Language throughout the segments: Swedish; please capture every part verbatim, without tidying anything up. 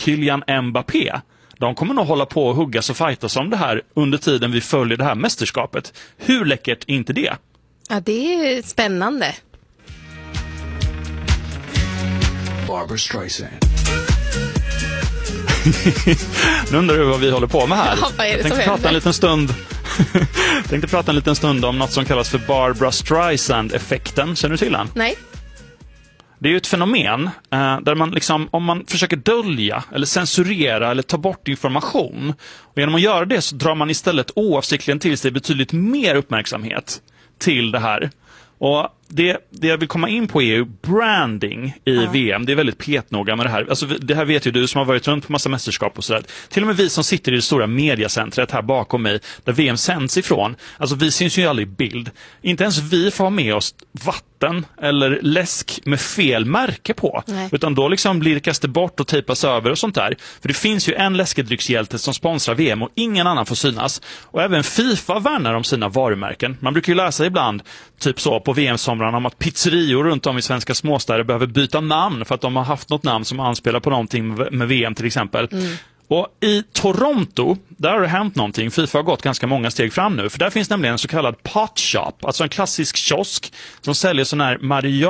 Kylian Mbappé. De kommer nog hålla på och huggas och fightas om det här under tiden vi följer det här mästerskapet. Hur läckert är inte det? Ja, det är spännande. Barbra Streisand. Nu undrar du vad vi håller på med här. Ja, vad är det jag tänkte som prata händer? en liten stund. jag tänkte prata en liten stund om något som kallas för Barbra Streisand-effekten. Känner du till den? Nej. Det är ju ett fenomen eh, där man liksom, om man försöker dölja eller censurera eller ta bort information, och genom att göra det så drar man istället oavsiktligen till sig betydligt mer uppmärksamhet till det här. Och det, det jag vill komma in på är ju branding i ja. V M. Det är väldigt petnoga med det här. Alltså, det här vet ju du som har varit runt på massa mästerskap och sådär. Till och med vi som sitter i det stora mediacentret här bakom mig, där V M sänds ifrån. Alltså vi syns ju aldrig i bild. Inte ens vi får ha med oss vatten eller läsk med fel märke på. Nej. Utan då liksom lirkas det bort och tejpas över och sånt där. För det finns ju en läskedryckshjälte som sponsrar V M och ingen annan får synas. Och även FIFA värnar om sina varumärken. Man brukar ju läsa ibland, typ så på V M-somrarna, om att pizzerior runt om i svenska småstäder behöver byta namn för att de har haft något namn som anspelar på någonting med V M till exempel. Mm. Och i Toronto, där har det hänt någonting. FIFA har gått ganska många steg fram nu. För där finns nämligen en så kallad pot shop. Alltså en klassisk kiosk som säljer sån här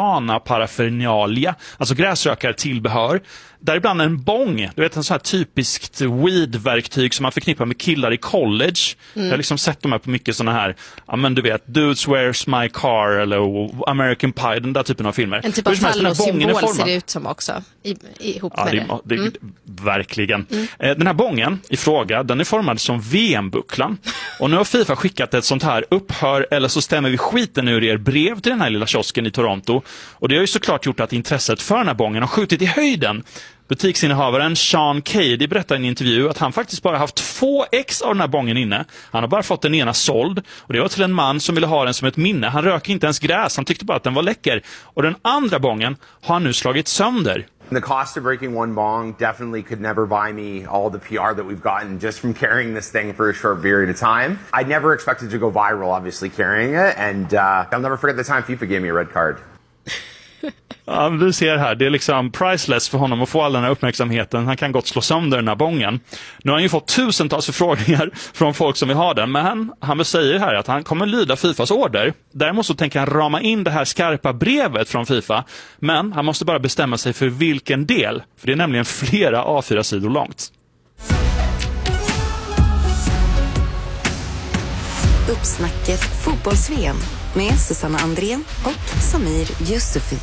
marijuana-paraphernalia. Alltså gräsrökare tillbehör. Där ibland en bong, du vet en sån här typiskt weed-verktyg som man förknippar med killar i college. Mm. Jag har liksom sett de här på mycket såna här, ja men du vet, Dudes Where's My Car eller American Pie, den där typen av filmer. En typ av fallosymbol ser det ut som också, i, ihop ja, med det. det, mm. det verkligen. Mm. Den här bongen i fråga, den är formad som V M-bucklan. Och nu har FIFA skickat ett sånt här upphör eller så stämmer vi skiten ur er brev till den här lilla kiosken i Toronto. Och det har ju såklart gjort att intresset för den här bongen har skjutit i höjden. Butiksinnehavaren Sean Cady berättar i en intervju att han faktiskt bara haft två ex av den här bongen inne. Han har bara fått den ena såld och det var till en man som ville ha den som ett minne. Han röker inte ens gräs, han tyckte bara att den var läcker. Och den andra bongen har han nu slagit sönder. The cost of breaking one bong definitely could never buy me all the P R that we've gotten just from carrying this thing for a short period of time. I never expected to go viral, obviously, carrying it, and uh, I'll never forget the time FIFA gave me a red card. Ja, du ser här, det är liksom priceless för honom att få all den här uppmärksamheten. Han kan gott slå sönder den här bongen. Nu har han ju fått tusentals förfrågningar från folk som vill ha den, men han säger här att han kommer lyda FIFAs order. Däremot så tänker han rama in det här skarpa brevet från FIFA, men han måste bara bestämma sig för vilken del, för det är nämligen flera A fyra sidor långt. Uppsnacket fotbolls-V M med Susanna Andrén och Samir Yusufi.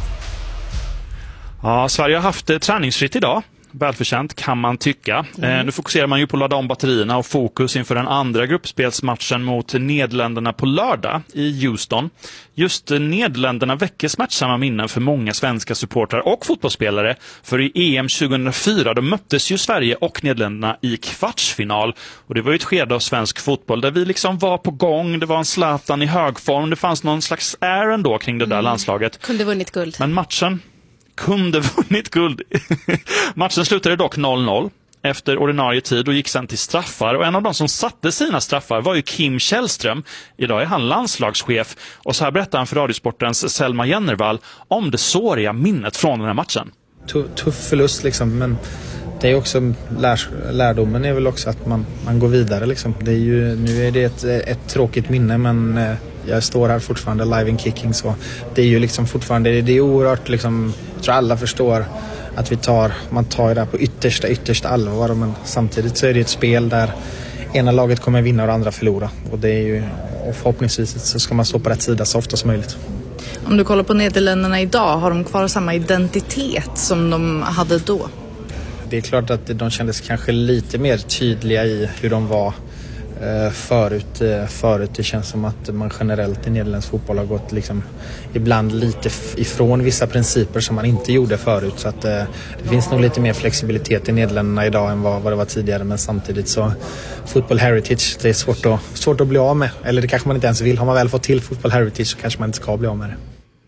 Ja, Sverige har haft eh, träningsfritt idag. Välförtjänt kan man tycka. Mm. Eh, nu fokuserar man ju på att ladda om batterierna och fokus inför den andra gruppspelsmatchen mot Nederländerna på lördag i Houston. Just eh, Nederländerna väcker smärtsamma minnen för många svenska supportrar och fotbollsspelare. För i E M tjugohundrafyra då möttes ju Sverige och Nederländerna i kvartsfinal. Och det var ju ett skede av svensk fotboll där vi liksom var på gång. Det var en Zlatan i hög form. Det fanns någon slags air ändå kring det där mm. landslaget. Kunde vunnit guld. Men matchen kunde vunnit guld. Matchen slutade dock noll noll efter ordinarie tid och gick sen till straffar. Och en av de som satte sina straffar var ju Kim Källström. Idag är han landslagschef. Och så här berättar han för Radiosportens Selma Jennervall om det såriga minnet från den här matchen. Tuff förlust liksom, men det är också lär, lärdomen är väl också att man, man går vidare liksom. Det är ju, nu är det ett, ett tråkigt minne, men eh, jag står här fortfarande live and kicking, så det är ju liksom fortfarande, det är oerhört liksom, jag tror alla förstår att vi tar, man tar det här på yttersta, yttersta allvar, men samtidigt så är det ett spel där ena laget kommer vinna och det andra förlora, och det är ju, och förhoppningsvis så ska man stå på rätt sida så ofta som möjligt. Om du kollar på Nederländerna idag, har de kvar samma identitet som de hade då? Det är klart att de kändes kanske lite mer tydliga i hur de var eh, förut, eh, förut. Det känns som att man generellt i nederländsk fotboll har gått liksom, ibland lite f- ifrån vissa principer som man inte gjorde förut. Så att, eh, det finns nog lite mer flexibilitet i Nederländerna idag än vad, vad det var tidigare. Men samtidigt så, football heritage, det är svårt att, svårt att bli av med. Eller det kanske man inte ens vill. Har man väl fått till football heritage så kanske man inte ska bli av med det.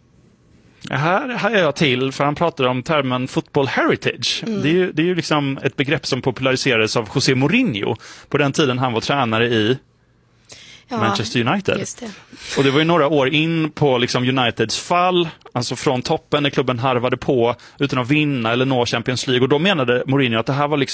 Här, här är jag till, för han pratar om termen football heritage. Mm. Det är ju, det är ju liksom ett begrepp som populariserades av José Mourinho på den tiden han var tränare i ja, Manchester United. Just det. Och det var ju några år in på liksom Uniteds fall, alltså från toppen när klubben harvade på utan att vinna eller nå Champions League. Och då menade Mourinho att det här var liksom